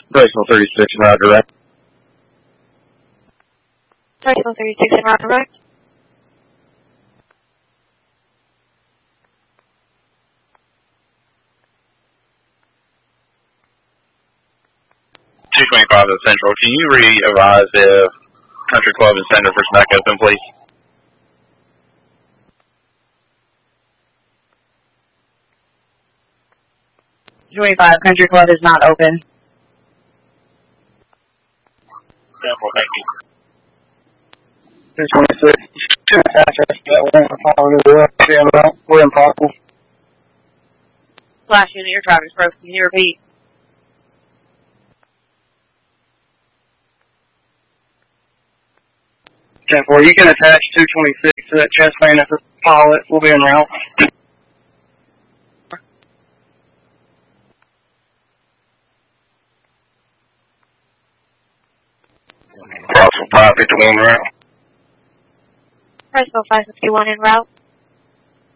Bracewell 36 and route direct. Bracewell 36 and route direct. .225 in Central. Can you re-advise if Country Club and Center for back open, please? .25 Country Club is not open. Simple, thank you. 226. We're in Parkville. Flash unit, your driver's broken. Can you repeat? Or you can attach 226 to that chest fan as a pilot. We'll be en route. Bracewell 551 route. Bracewell 551 en route.